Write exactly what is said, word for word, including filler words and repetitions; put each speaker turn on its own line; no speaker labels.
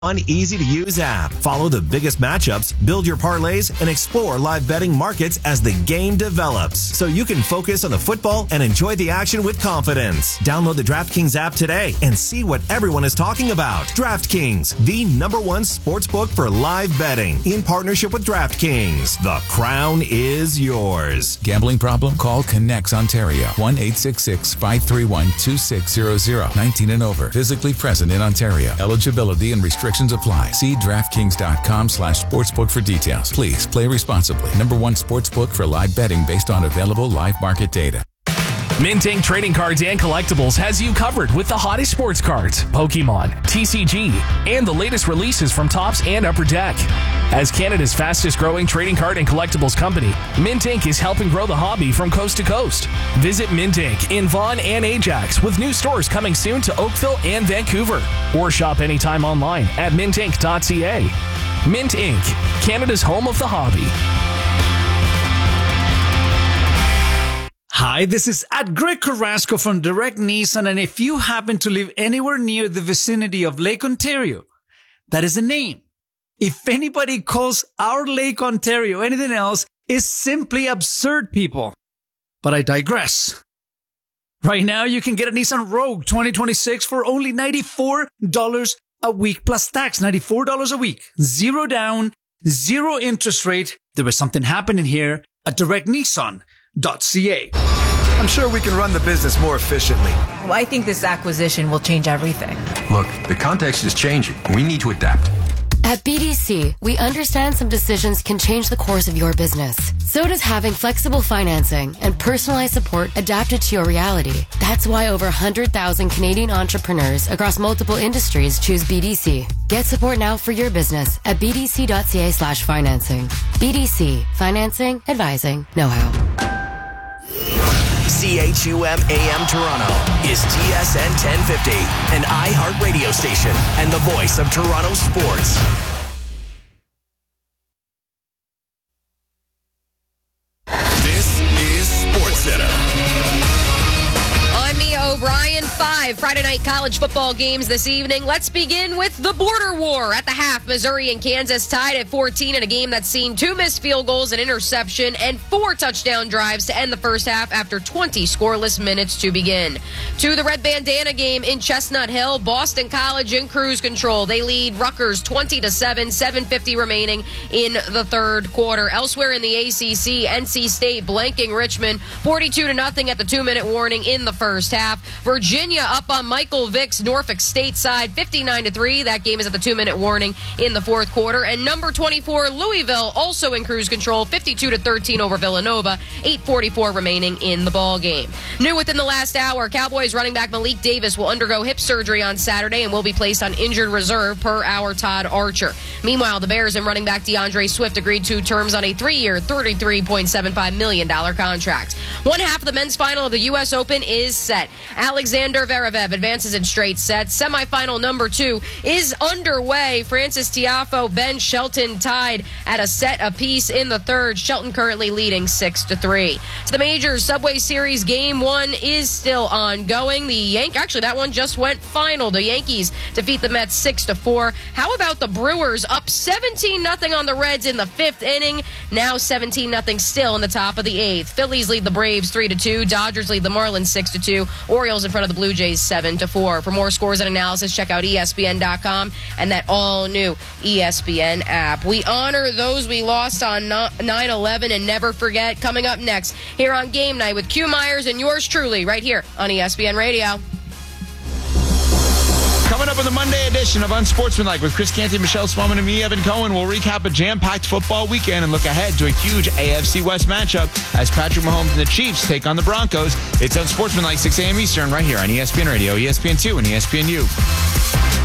One easy-to-use app. Follow the biggest matchups, build your parlays, and explore live betting markets as the game develops, so you can focus on the football and enjoy the action with confidence. Download the DraftKings app today and see what everyone is talking about. DraftKings, the number one sportsbook for live betting, in partnership with DraftKings. The crown is yours.
Gambling problem? Call Connects Ontario. one eight six six, five three one, two six zero zero. nineteen and over. Physically present in Ontario. Eligibility and restrictions apply. See DraftKings.com slash sportsbook for details. Please play responsibly. Number one sportsbook for live betting based on available live market data.
Mint Incorporated Trading Cards and Collectibles has you covered with the hottest sports cards, Pokemon, T C G, and the latest releases from Topps and Upper Deck. As Canada's fastest growing trading card and collectibles company, Mint Incorporated is helping grow the hobby from coast to coast. Visit Mint Incorporated in Vaughan and Ajax, with new stores coming soon to Oakville and Vancouver. Or shop anytime online at mint inc dot c a. Mint Incorporated, Canada's home of the hobby.
Hi, this is at Greg Carrasco from Direct Nissan, and if you happen to live anywhere near the vicinity of Lake Ontario, that is the name. If anybody calls our Lake Ontario anything else, it's simply absurd, people. But I digress. Right now, you can get a Nissan Rogue twenty twenty-six for only ninety-four dollars a week plus tax. ninety-four dollars a week. Zero down, zero interest rate. There was something happening here at direct nissan dot c a.
I'm sure we can run the business more efficiently.
Well, I think this acquisition will change everything.
Look, the context is changing. We need to adapt.
At B D C, we understand some decisions can change the course of your business. So does having flexible financing and personalized support adapted to your reality. That's why over one hundred thousand Canadian entrepreneurs across multiple industries choose B D C. Get support now for your business at b d c dot c a slash financing. B D C. Financing, advising, know-how.
C H U M A M Toronto is T S N ten fifty, an iHeart radio station and the voice of Toronto sports.
This is SportsCenter.
I'm Mia O'Brien. Five Friday night college football games this evening. Let's begin with the border war. At the half, Missouri and Kansas tied at fourteen in a game that's seen two missed field goals, an interception, and four touchdown drives to end the first half after twenty scoreless minutes to begin. To the Red Bandana game in Chestnut Hill, Boston College in cruise control. They lead Rutgers twenty to seven, seven fifty remaining in the third quarter. Elsewhere in the A C C, N C State blanking Richmond forty-two to nothing at the two-minute warning in the first half. Virginia up on Michael Vick's Norfolk State side fifty-nine to three. That game is at the two-minute warning in the fourth quarter. And number twenty-four, Louisville, also in cruise control, fifty-two to thirteen over Villanova, eight forty-four remaining in the ball game. New within the last hour, Cowboys running back Malik Davis will undergo hip surgery on Saturday and will be placed on injured reserve per our Todd Archer. Meanwhile, the Bears and running back DeAndre Swift agreed to terms on a three-year, thirty-three point seven five million dollars contract. One half of the men's final of the U S Open is set. Alexander Zverev advances in straight sets. Semifinal number two is underway. Francis Tiafoe, Ben Shelton tied at a set apiece in the third. Shelton currently leading six to three. To the Majors Subway Series game one is still ongoing. The Yank, actually that one just went final. The Yankees defeat the Mets six to four. How about the Brewers up seventeen nothing on the Reds in the fifth inning? Now seventeen nothing still in the top of the eighth. Phillies lead the Braves three to two. Dodgers lead the Marlins six to two. Orioles in front of the Blue Jays seven to four. For more scores and analysis, check out E S P N dot com and that all-new E S P N app. We honor those we lost on nine eleven and never forget. Coming up next here on Game Night with Q Myers and yours truly right here on E S P N Radio.
Coming up on the Monday edition of Unsportsmanlike with Chris Canty, Michelle Smallman, and me, Evan Cohen, we'll recap a jam-packed football weekend and look ahead to a huge A F C West matchup as Patrick Mahomes and the Chiefs take on the Broncos. It's Unsportsmanlike, six a.m. Eastern, right here on E S P N Radio, E S P N two, and E S P N U.